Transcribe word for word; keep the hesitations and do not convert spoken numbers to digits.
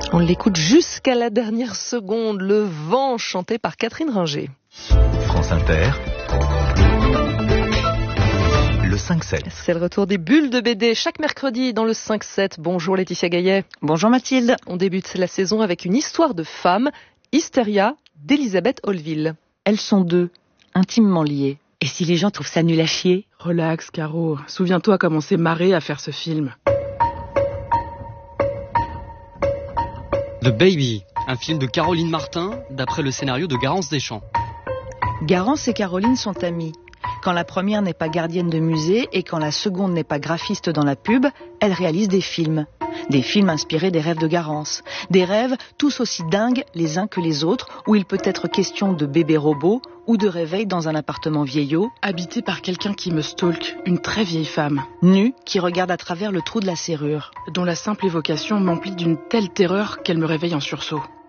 On l'écoute jusqu'à la dernière seconde, Le Vent, chanté par Catherine Ringer. France Inter, le cinq sept. C'est le retour des bulles de B D chaque mercredi dans le cinq sept. Bonjour Laetitia Gaillet. Bonjour Mathilde. On débute la saison avec une histoire de femme, Hystéria d'Elisabeth Holville. Elles sont deux, intimement liées. Et si les gens trouvent ça nul à chier ? Relax, Caro. Souviens-toi comment on s'est marré à faire ce film. The Baby, un film de Caroline Martin, d'après le scénario de Garance Deschamps. Garance et Caroline sont amies. Quand la première n'est pas gardienne de musée et quand la seconde n'est pas graphiste dans la pub, elles réalisent des films. Des films inspirés des rêves de Garance. Des rêves tous aussi dingues les uns que les autres, où il peut être question de bébé robot ou de réveil dans un appartement vieillot. Habité par quelqu'un qui me stalk, une très vieille femme. Nue, qui regarde à travers le trou de la serrure. Dont la simple évocation m'emplit d'une telle terreur qu'elle me réveille en sursaut.